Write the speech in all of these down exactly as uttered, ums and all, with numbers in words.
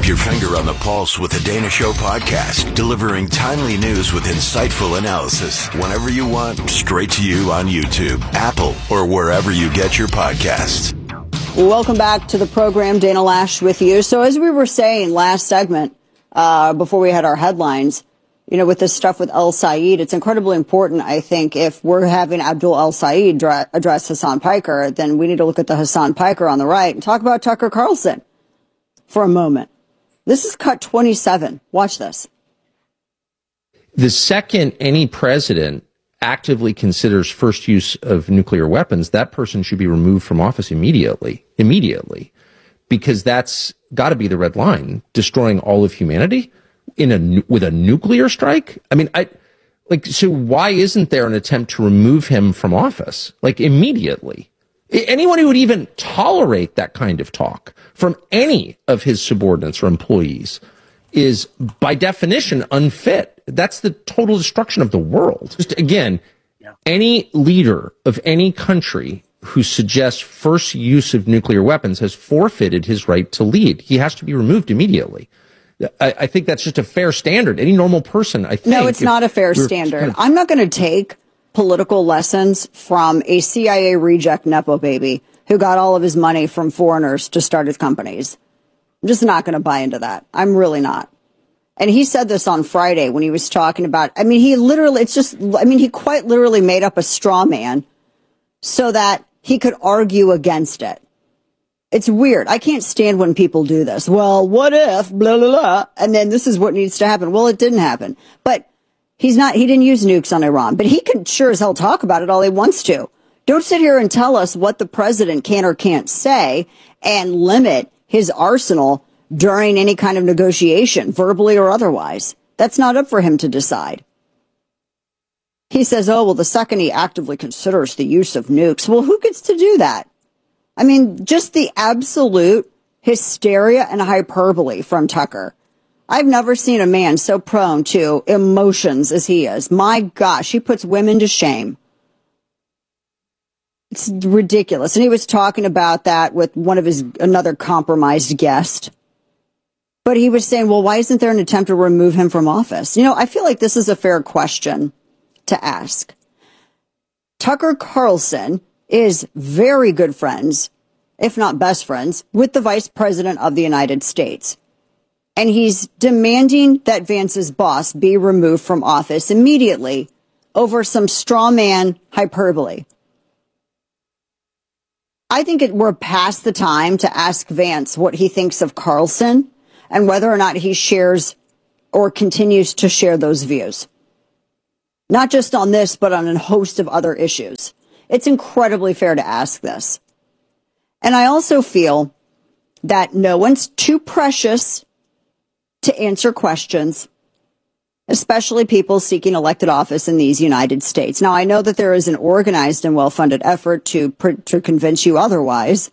your finger on the pulse with the Dana Show podcast, delivering timely news with insightful analysis whenever you want, straight to you on YouTube, Apple, or wherever you get your podcasts. Welcome back to the program. Dana Loesch with you. So as we were saying last segment, uh, before we had our headlines, you know, with this stuff with El Sayed, it's incredibly important, I think, if we're having Abdul El Sayed dra- address Hassan Piker, then we need to look at the Hassan Piker on the right and talk about Tucker Carlson for a moment. This is cut twenty-seven. Watch this. The second any president actively considers first use of nuclear weapons, that person should be removed from office immediately, immediately, because that's got to be the red line, destroying all of humanity in a, with a nuclear strike. I mean, I like, so why isn't there an attempt to remove him from office? Like immediately. Anyone who would even tolerate that kind of talk from any of his subordinates or employees is by definition unfit. That's the total destruction of the world. Just again, yeah. Any leader of any country who suggests first use of nuclear weapons has forfeited his right to lead. He has to be removed immediately. I, I think that's just a fair standard. Any normal person, I think. No, it's not a fair standard. Kind of, I'm not going to take political lessons from a C I A reject Nepo baby who got all of his money from foreigners to start his companies. I'm just not going to buy into that. I'm really not. And he said this on Friday when he was talking about, I mean, he literally, it's just, I mean, he quite literally made up a straw man so that he could argue against it. It's weird. I can't stand when people do this. Well, what if, blah, blah, blah, and then this is what needs to happen. Well, it didn't happen. But he's not, he didn't use nukes on Iran, but he can sure as hell talk about it all he wants to. Don't sit here and tell us what the president can or can't say and limit his arsenal during any kind of negotiation, verbally or otherwise. That's not up for him to decide. He says, oh, well, the second he actively considers the use of nukes, well, who gets to do that? I mean, just the absolute hysteria and hyperbole from Tucker. I've never seen a man so prone to emotions as he is. My gosh, he puts women to shame. It's ridiculous. And he was talking about that with one of his, another compromised guest. But he was saying, well, why isn't there an attempt to remove him from office? You know, I feel like this is a fair question to ask. Tucker Carlson is very good friends, if not best friends, with the Vice President of the United States. And he's demanding that Vance's boss be removed from office immediately over some straw man hyperbole. I think it, we're past the time to ask Vance what he thinks of Carlson and whether or not he shares or continues to share those views. Not just on this, but on a host of other issues. It's incredibly fair to ask this. And I also feel that no one's too precious to answer questions, especially people seeking elected office in these United States. Now, I know that there is an organized and well-funded effort to, to convince you otherwise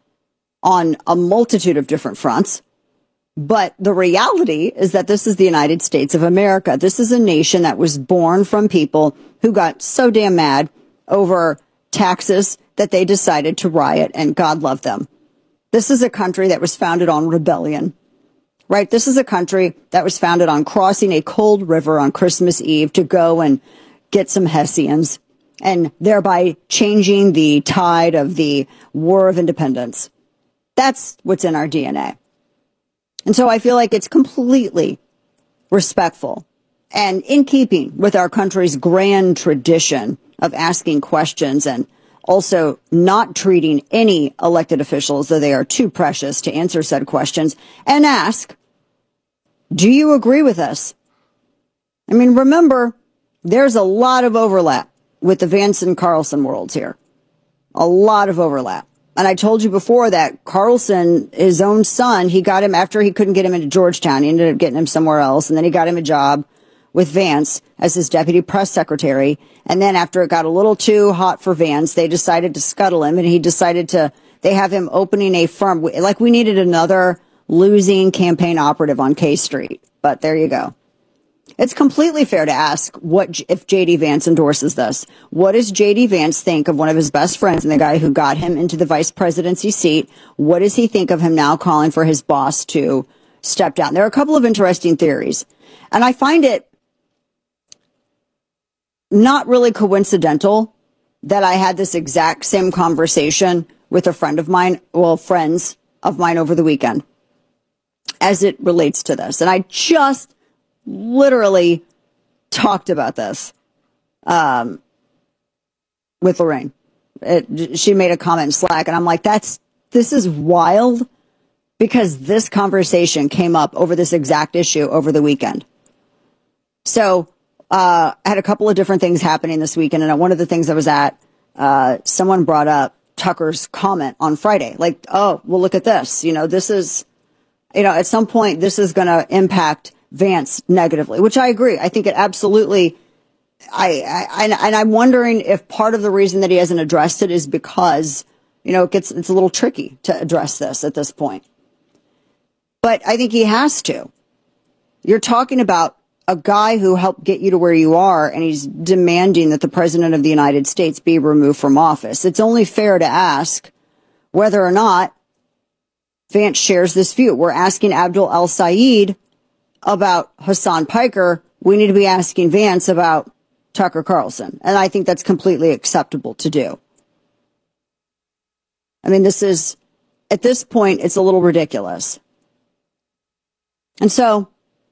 on a multitude of different fronts. But the reality is that this is the United States of America. This is a nation that was born from people who got so damn mad over taxes that they decided to riot, and God love them. This is a country that was founded on rebellion, right? This is a country that was founded on crossing a cold river on Christmas Eve to go and get some Hessians, and thereby changing the tide of the War of Independence. That's what's in our D N A. And so I feel like it's completely respectful and in keeping with our country's grand tradition of asking questions and also not treating any elected officials as though they are too precious to answer said questions, and ask, do you agree with us? I mean, remember, there's a lot of overlap with the Vance and Carlson worlds here. A lot of overlap. And I told you before that Carlson, his own son, he got him after he couldn't get him into Georgetown. He ended up getting him somewhere else. And then he got him a job with Vance as his deputy press secretary. And then after it got a little too hot for Vance, they decided to scuttle him. And he decided to, they have him opening a firm. Like we needed another losing campaign operative on K Street. But there you go. It's completely fair to ask what if J D Vance endorses this. What does J D Vance think of one of his best friends and the guy who got him into the vice presidency seat? What does he think of him now calling for his boss to step down. There are a couple of interesting theories, and I find it not really coincidental that I had this exact same conversation with a friend of mine, well, friends of mine over the weekend, as it relates to this. And I just literally talked about this um, with Lorraine. It, she made a comment in Slack, and I'm like, that's, this is wild, because this conversation came up over this exact issue over the weekend. So, uh, I had a couple of different things happening this weekend, and one of the things I was at, uh, someone brought up Tucker's comment on Friday, like, oh, well, look at this. You know, this is, you know, at some point, this is going to impact Vance negatively, which I agree. I think it absolutely, I, I, and I'm wondering if part of the reason that he hasn't addressed it is because, you know, it gets, it's a little tricky to address this at this point. But I think he has to. You're talking about a guy who helped get you to where you are, and he's demanding that the president of the United States be removed from office. It's only fair to ask whether or not Vance shares this view. We're asking Abdul El-Sayed about Hassan Piker. We need to be asking Vance about Tucker Carlson. And I think that's completely acceptable to do. I mean, this is, at this point, it's a little ridiculous. And so,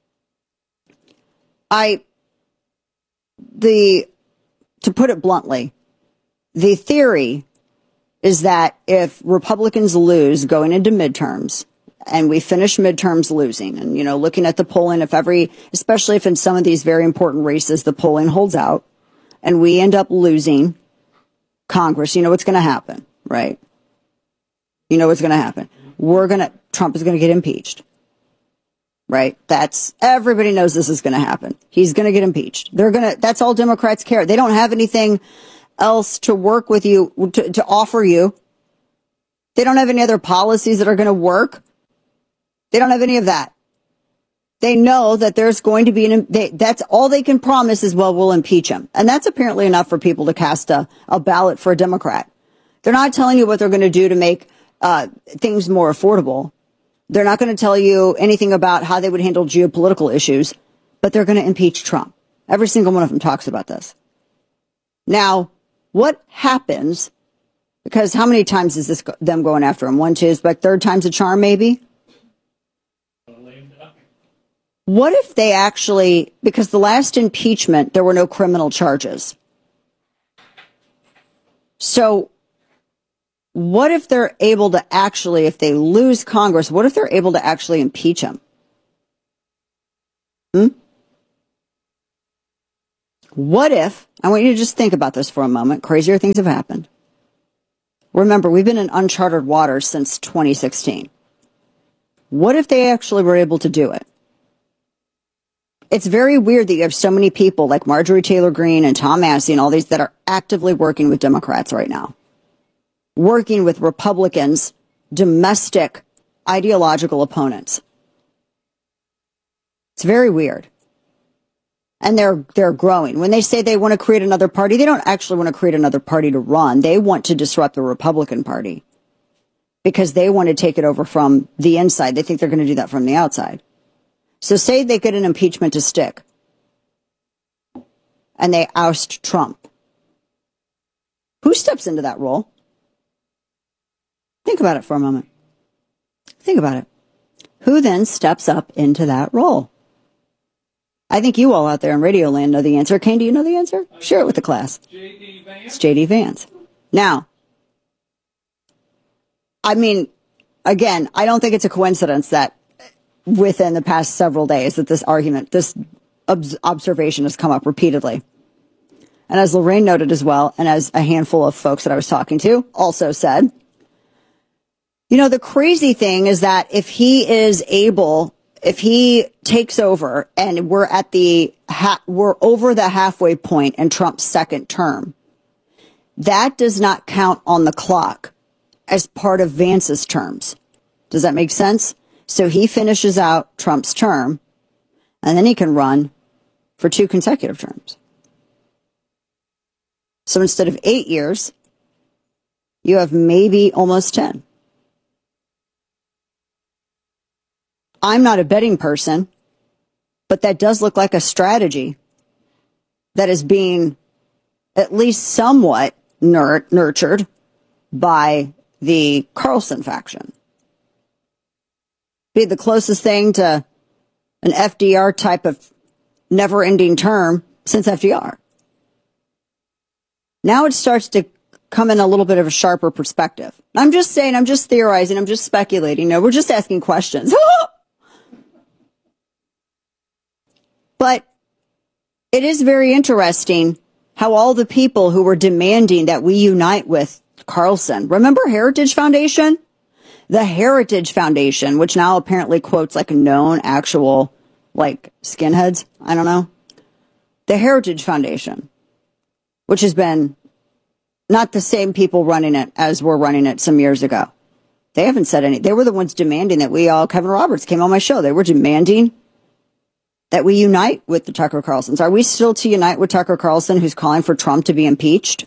I, the, to put it bluntly, the theory is that if Republicans lose going into midterms, and we finish midterms losing, and, you know, looking at the polling, if every, especially if in some of these very important races, the polling holds out, and we end up losing Congress, you know what's going to happen, right? You know what's going to happen. We're going to, Trump is going to get impeached. Right? That's, everybody knows this is going to happen. He's going to get impeached. They're going to, that's all Democrats care. They don't have anything else to work with you, to, to offer you. They don't have any other policies that are going to work. They don't have any of that. They know that there's going to be an, they, that's all they can promise is, well, we'll impeach him. And that's apparently enough for people to cast a, a ballot for a Democrat. They're not telling you what they're going to do to make uh, things more affordable. They're not going to tell you anything about how they would handle geopolitical issues, but they're going to impeach Trump. Every single one of them talks about this. Now, what happens, because how many times is this them going after him? One, two, is like third time's a charm, maybe? What if they actually, because the last impeachment, there were no criminal charges. So what if they're able to actually, if they lose Congress, what if they're able to actually impeach him? Hmm? What if, I want you to just think about this for a moment. Crazier things have happened. Remember, we've been in uncharted waters since twenty sixteen. What if they actually were able to do it? It's very weird that you have so many people like Marjorie Taylor Greene and Tom Massie and all these that are actively working with Democrats right now. Working with Republicans, domestic ideological opponents. It's very weird. And they're they're growing. When they say they want to create another party, they don't actually want to create another party to run. They want to disrupt the Republican Party because they want to take it over from the inside. They think they're going to do that from the outside. So say they get an impeachment to stick and they oust Trump. Who steps into that role? Think about it for a moment. Think about it. Who then steps up into that role? I think you all out there in Radio Land know the answer. Kane, do you know the answer? Share it with the class. J D Vance. It's J D Vance. Now, I mean, again, I don't think it's a coincidence that within the past several days that this argument, this ob- observation has come up repeatedly. And as Lorraine noted as well, and as a handful of folks that I was talking to also said, you know, the crazy thing is that if he is able, if he takes over and we're at the, ha- we're over the halfway point in Trump's second term, that does not count on the clock as part of Vance's terms. Does that make sense? So he finishes out Trump's term, and then he can run for two consecutive terms. So instead of eight years, you have maybe almost ten. I'm not a betting person, but that does look like a strategy that is being at least somewhat nur- nurtured by the Carlson faction. Be the closest thing to an F D R type of never-ending term since F D R. Now it starts to come in a little bit of a sharper perspective. I'm just saying, I'm just theorizing, I'm just speculating. No, we're just asking questions. But it is very interesting how all the people who were demanding that we unite with Carlson, remember Heritage Foundation? The Heritage Foundation, which now apparently quotes like known actual like skinheads. I don't know. The Heritage Foundation, which has been not the same people running it as were running it some years ago. They haven't said any. They were the ones demanding that we all, Kevin Roberts came on my show. They were demanding that we unite with the Tucker Carlsons. Are we still to unite with Tucker Carlson, who's calling for Trump to be impeached?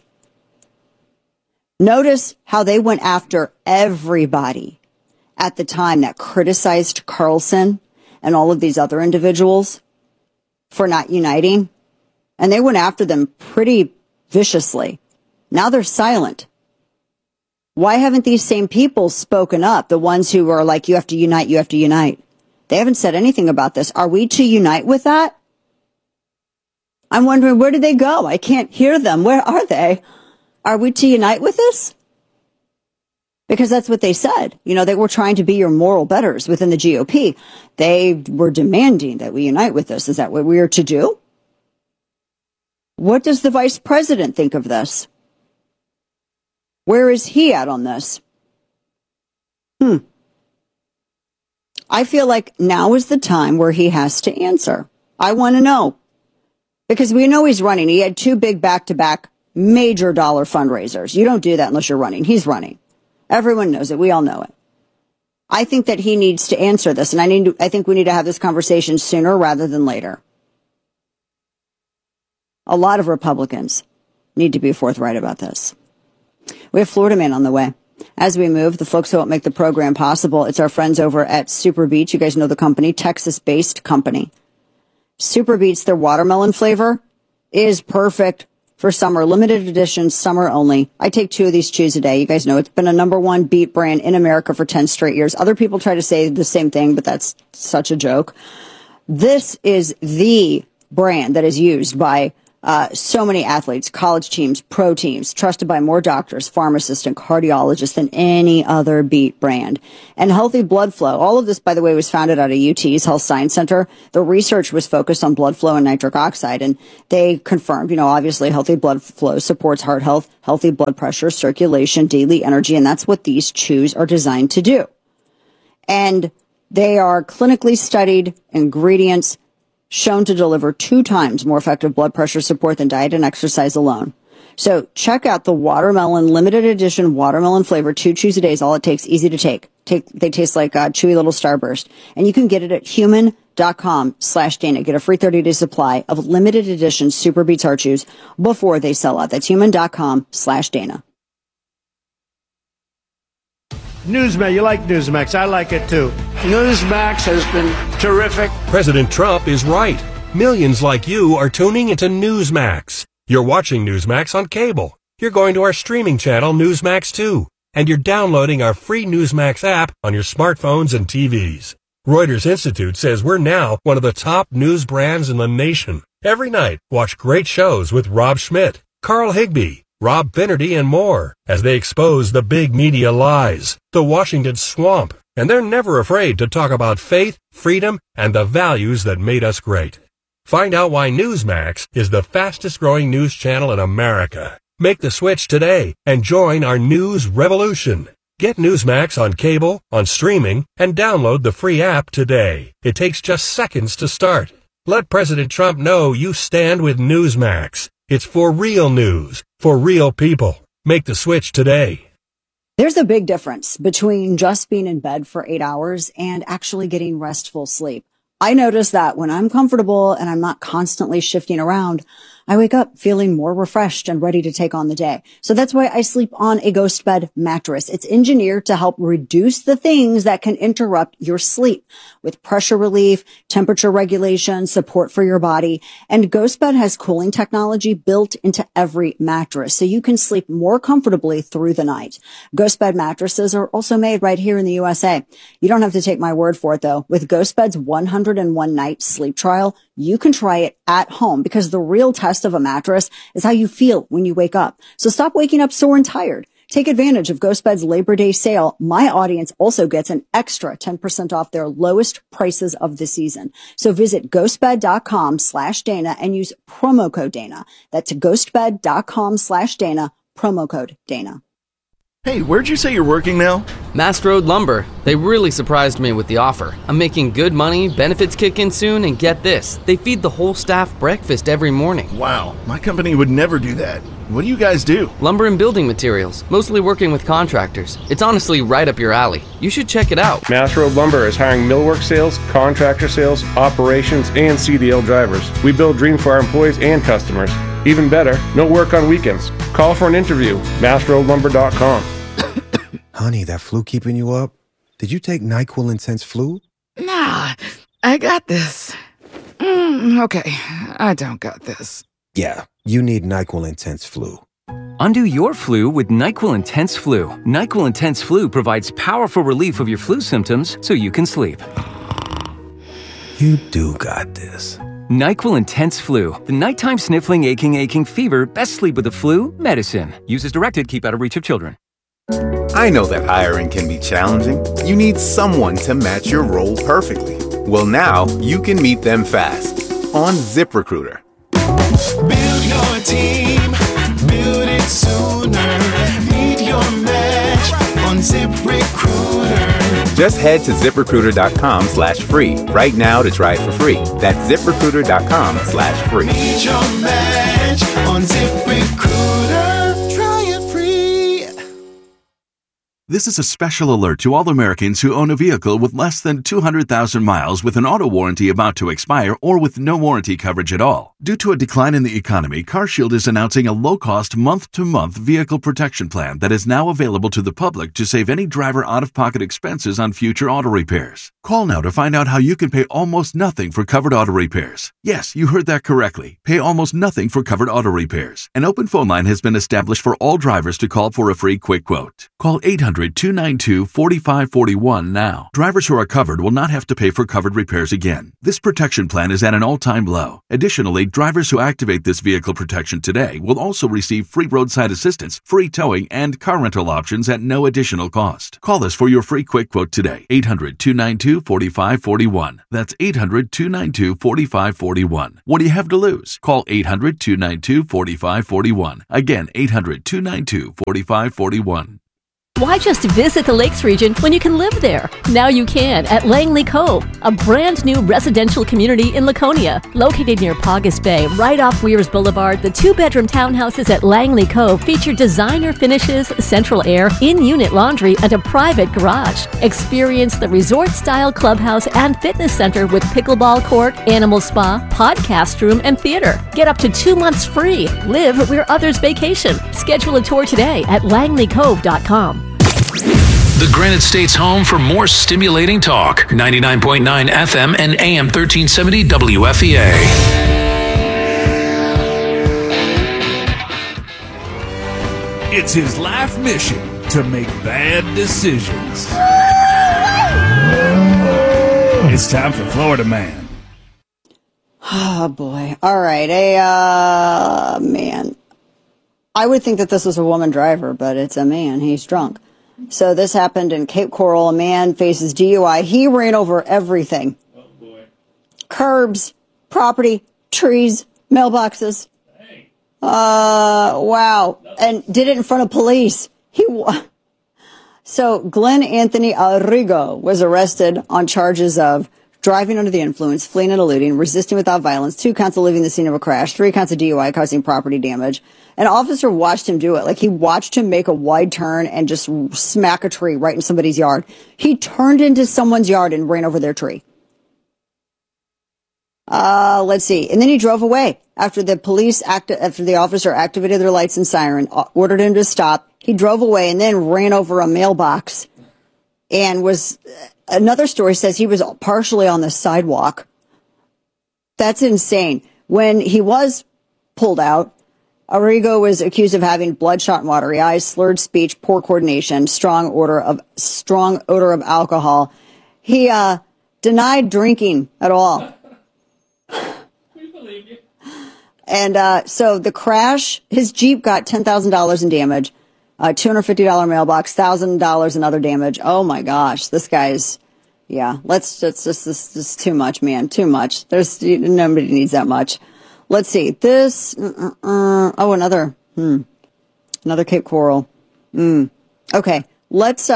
Notice how they went after everybody at the time that criticized Carlson and all of these other individuals for not uniting. And they went after them pretty viciously. Now they're silent. Why haven't these same people spoken up? The ones who are like, you have to unite, you have to unite. They haven't said anything about this. Are we to unite with that? I'm wondering, where did they go? I can't hear them. Where are they? Are we to unite with this? Because that's what they said. You know, they were trying to be your moral betters within the G O P. They were demanding that we unite with this. Is that what we are to do? What does the vice president think of this? Where is he at on this? Hmm. I feel like now is the time where he has to answer. I want to know. Because we know he's running. He had two big back-to-back major dollar fundraisers. You don't do that unless you're running. He's running. Everyone knows it. We all know it. I think that he needs to answer this. And I need to, I think we need to have this conversation sooner rather than later. A lot of Republicans need to be forthright about this. We have Florida Man on the way. As we move, the folks who help make the program possible, it's our friends over at Super Beets. You guys know the company, Texas-based company. Super Beets, their watermelon flavor is perfect for summer. Limited edition, summer only. I take two of these chews a day. You guys know it's been a number one beet brand in America for ten straight years. Other people try to say the same thing, but that's such a joke. This is the brand that is used by Uh, so many athletes, college teams, pro teams, trusted by more doctors, pharmacists, and cardiologists than any other beet brand. And healthy blood flow. All of this, by the way, was founded out of U T's Health Science Center. The research was focused on blood flow and nitric oxide. And they confirmed, you know, obviously healthy blood flow supports heart health, healthy blood pressure, circulation, daily energy. And that's what these chews are designed to do. And they are clinically studied ingredients shown to deliver two times more effective blood pressure support than diet and exercise alone. So check out the watermelon limited edition watermelon flavor. Two chews a day is all it takes. Easy to take. Take they taste like a chewy little Starburst. And you can get it at human.com slash Dana. Get a free thirty day supply of limited edition Super Beets Heart Chews before they sell out. That's human.com slash Dana. Newsmax, you like Newsmax. I like it too. Newsmax has been terrific. President Trump is right. Millions like you are tuning into Newsmax. You're watching Newsmax on cable. You're going to our streaming channel, Newsmax two. And you're downloading our free Newsmax app on your smartphones and T Vs. Reuters Institute says we're now one of the top news brands in the nation. Every night, watch great shows with Rob Schmidt, Carl Higbie, Rob Finnerty, and more as they expose the big media lies, the Washington swamp, and they're never afraid to talk about faith, freedom, and the values that made us great. Find out why Newsmax is the fastest growing news channel in America. Make the switch today and join our news revolution. Get Newsmax on cable, on streaming, and download the free app today. It takes just seconds to start. Let President Trump know you stand with Newsmax. It's for real news, for real people. Make the switch today. There's a big difference between just being in bed for eight hours and actually getting restful sleep. I notice that when I'm comfortable and I'm not constantly shifting around, I wake up feeling more refreshed and ready to take on the day. So that's why I sleep on a Ghost Bed mattress. It's engineered to help reduce the things that can interrupt your sleep with pressure relief, temperature regulation, support for your body. And Ghost Bed has cooling technology built into every mattress, so you can sleep more comfortably through the night. Ghost Bed mattresses are also made right here in the U S A. You don't have to take my word for it, though. With Ghost Bed's one hundred one night sleep trial, you can try it at home, because the real test of a mattress is how you feel when you wake up. So stop waking up sore and tired. Take advantage of Ghost Bed's Labor Day sale. My audience also gets an extra ten percent off their lowest prices of the season. So visit ghostbed.com slash Dana and use promo code Dana. That's ghostbed.com slash Dana, promo code Dana. Hey, where'd you say you're working now? Mast Road Lumber. They really surprised me with the offer. I'm making good money, benefits kick in soon, and get this, they feed the whole staff breakfast every morning. Wow, my company would never do that. What do you guys do? Lumber and building materials, mostly working with contractors. It's honestly right up your alley. You should check it out. Mast Road Lumber is hiring millwork sales, contractor sales, operations, and C D L drivers. We build dreams for our employees and customers. Even better, no work on weekends. Call for an interview. mast road lumber dot com. Honey, that flu keeping you up? Did you take NyQuil Intense Flu? Nah, I got this. Mm, okay, I don't got this. Yeah, you need NyQuil Intense Flu. Undo your flu with NyQuil Intense Flu. NyQuil Intense Flu provides powerful relief of your flu symptoms so you can sleep. You do got this. NyQuil Intense Flu. The nighttime sniffling, aching, aching fever. Best sleep with the flu medicine. Use as directed. Keep out of reach of children. I know that hiring can be challenging. You need someone to match your role perfectly. Well, now you can meet them fast on ZipRecruiter. Build your team, build it sooner. Meet your match on ZipRecruiter. Just head to ZipRecruiter.com slash free right now to try it for free. That's ZipRecruiter.com slash free. Meet your match on ZipRecruiter. Try it free. This is a special alert to all Americans who own a vehicle with less than two hundred thousand miles with an auto warranty about to expire or with no warranty coverage at all. Due to a decline in the economy, CarShield is announcing a low-cost month-to-month vehicle protection plan that is now available to the public to save any driver out-of-pocket expenses on future auto repairs. Call now to find out how you can pay almost nothing for covered auto repairs. Yes, you heard that correctly. Pay almost nothing for covered auto repairs. An open phone line has been established for all drivers to call for a free quick quote. Call eight hundred, two nine two, four five four one now. Drivers who are covered will not have to pay for covered repairs again. This protection plan is at an all-time low. Additionally, drivers who activate this vehicle protection today will also receive free roadside assistance, free towing, and car rental options at no additional cost. Call us for your free quick quote today. eight hundred, two nine two, four five four one. That's eight hundred, two nine two, four five four one. What do you have to lose? Call eight hundred, two nine two, four five four one. Again, eight hundred, two nine two, four five four one. Why just visit the Lakes region when you can live there? Now you can at Langley Cove, a brand new residential community in Laconia. Located near Paugus Bay, right off Weirs Boulevard, the two-bedroom townhouses at Langley Cove feature designer finishes, central air, in-unit laundry, and a private garage. Experience the resort-style clubhouse and fitness center with pickleball court, animal spa, podcast room, and theater. Get up to two months free. Live where others vacation. Schedule a tour today at langley cove dot com. The Granite State's home for more stimulating talk. ninety-nine point nine F M and A M thirteen seventy W F E A. It's his life mission to make bad decisions. It's time for Florida Man. Oh, boy. All right. A, uh, man. I would think that this was a woman driver, but it's a man. He's drunk. So this happened in Cape Coral. A man faces D U I. He ran over everything. Oh, boy. Curbs, property, trees, mailboxes. Hey. Uh, wow. And did it in front of police. He wa- So Glenn Anthony Arrigo was arrested on charges of driving under the influence, fleeing and eluding, resisting without violence, two counts of leaving the scene of a crash, three counts of D U I causing property damage. An officer watched him do it. Like, he watched him make a wide turn and just smack a tree right in somebody's yard. He turned into someone's yard and ran over their tree. Uh, let's see. And then he drove away after the police act, after the officer activated their lights and siren, ordered him to stop. He drove away and then ran over a mailbox and was, another story says he was partially on the sidewalk. That's insane. When he was pulled out, Arrigo was accused of having bloodshot and watery eyes, slurred speech, poor coordination, strong odor of strong odor of alcohol. He uh, denied drinking at all. We believe you. And uh, so the crash, his Jeep got ten thousand dollars in damage, uh, two hundred fifty dollars mailbox, one thousand dollars in other damage. Oh my gosh, this guy's, yeah. Let's just this this this too much, man, too much. There's nobody needs that much. Let's see. This, uh, uh, oh, another, hmm, another Cape Coral. Mm. Okay. Let's,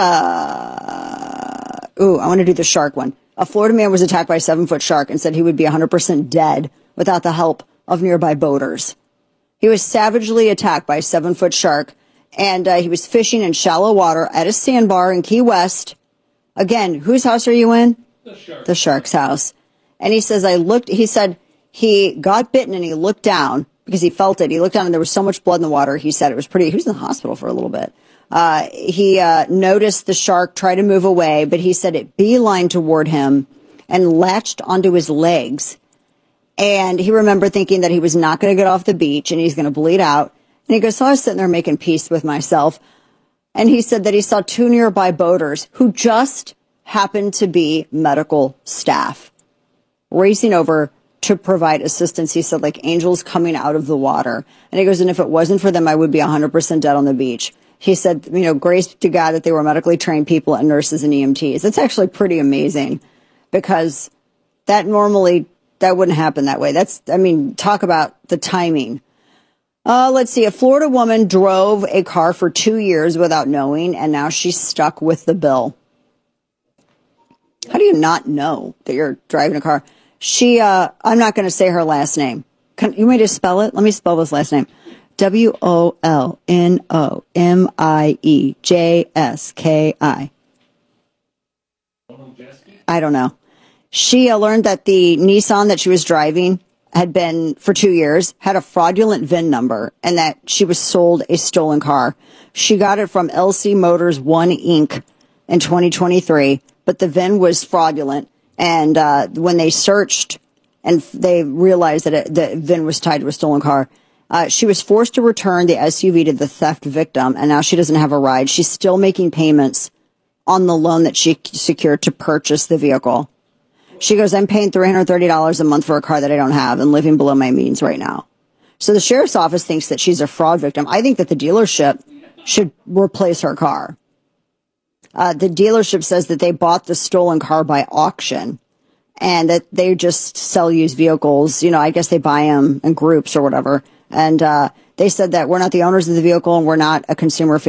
uh, ooh, I want to do the shark one. A Florida man was attacked by a seven foot shark and said he would be one hundred percent dead without the help of nearby boaters. He was savagely attacked by a seven foot shark, and uh, he was fishing in shallow water at a sandbar in Key West. Again, whose house are you in? The shark. The shark's house. And he says, I looked, he said, he got bitten and he looked down because he felt it. He looked down and there was so much blood in the water. He said it was pretty, he was in the hospital for a little bit. Uh, he, uh, noticed the shark try to move away, but he said it beelined toward him and latched onto his legs. And he remembered thinking that he was not going to get off the beach and he's going to bleed out. And he goes, so I was sitting there making peace with myself. And he said that he saw two nearby boaters who just happened to be medical staff racing over to provide assistance. He said, like angels coming out of the water. And he goes, and if it wasn't for them, I would be one hundred percent dead on the beach. He said, you know, grace to God that they were medically trained people and nurses and E M Ts. It's actually pretty amazing because that normally, that wouldn't happen that way. That's, I mean, talk about the timing. Uh, let's see. A Florida woman drove a car for two years without knowing, and now she's stuck with the bill. How do you not know that you're driving a car? She, uh, I'm not going to say her last name. Can you want me to spell it? Let me spell this last name. W O L N O M I E J S K I. I don't know. She uh, learned that the Nissan that she was driving had been for two years, had a fraudulent V I N number, and that she was sold a stolen car. She got it from L C Motors One Incorporated in twenty twenty-three, but the V I N was fraudulent. And uh, when they searched and they realized that it, the V I N was tied to a stolen car, uh, she was forced to return the S U V to the theft victim, and now she doesn't have a ride. She's still making payments on the loan that she secured to purchase the vehicle. She goes, I'm paying three hundred thirty dollars a month for a car that I don't have and living below my means right now. So the sheriff's office thinks that she's a fraud victim. I think that the dealership should replace her car. Uh, the dealership says that they bought the stolen car by auction and that they just sell used vehicles. You know, I guess they buy them in groups or whatever. And uh, they said that we're not the owners of the vehicle and we're not a consumer